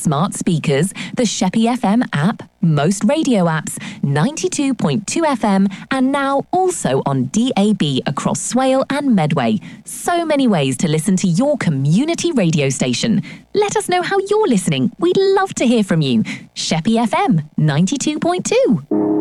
smart speakers, the Sheppey FM app, most radio apps, 92.2 FM, and now also on DAB across Swale and Medway. So many ways to listen to your community radio station. Let us know how you're listening. We'd love to hear from you. Sheppey FM 92.2.